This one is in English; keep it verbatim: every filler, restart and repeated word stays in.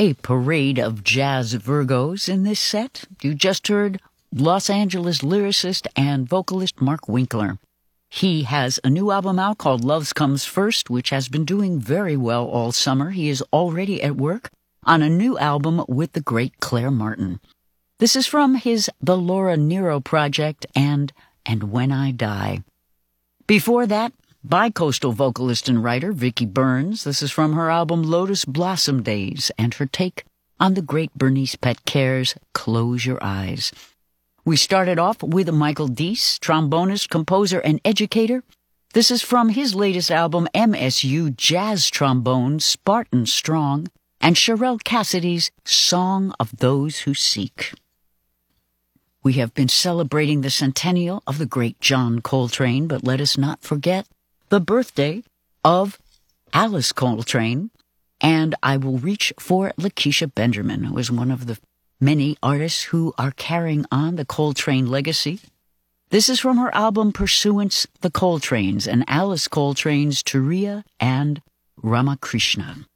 A parade of jazz Virgos in this set. You just heard Los Angeles lyricist and vocalist Mark Winkler. He has a new album out called Love Comes First, which has been doing very well all summer. He is already at work on a new album with the great Claire Martin. This is from his The Laura Nyro Project and And When I Die. Before that, bi-coastal vocalist and writer Vicki Burns. This is from her album Lotus Blossom Days and her take on the great Bernice Petker's Close Your Eyes. We started off with Michael Deese, trombonist, composer, and educator. This is from his latest album M S U Jazz Trombone, Spartan Strong, and Sherelle Cassidy's Song of Those Who Seek. We have been celebrating the centennial of the great John Coltrane, but let us not forget the birthday of Alice Coltrane, and I will reach for Lakecia Benjamin, who is one of the many artists who are carrying on the Coltrane legacy. This is from her album Pursuance, The Coltranes, and Alice Coltrane's Turiya and Ramakrishna.